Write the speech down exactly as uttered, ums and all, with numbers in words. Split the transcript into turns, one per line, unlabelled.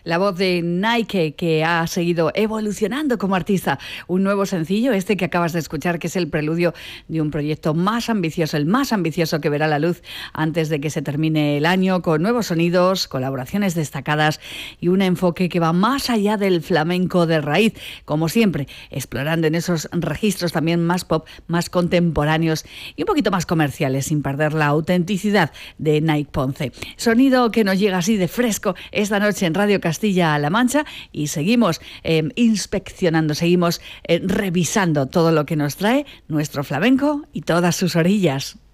La voz de Nike, que ha seguido evolucionando como artista. Un nuevo sencillo, este que acabas de escuchar, que es el preludio de un proyecto más ambicioso, el más ambicioso que verá la luz antes de que se termine el año, con nuevos sonidos, colaboraciones destacadas y un enfoque que va más allá del flamenco de raíz, como siempre, explorando en esos registros también más pop, más contemporáneos y un poquito más comerciales, sin perder la autenticidad de Nike Ponce. Sonido que nos llega así de fresco esta noche en Radio Castilla-La Mancha, y seguimos eh, inspeccionando, seguimos eh, revisando todo lo que nos trae nuestro flamenco y todas sus orillas.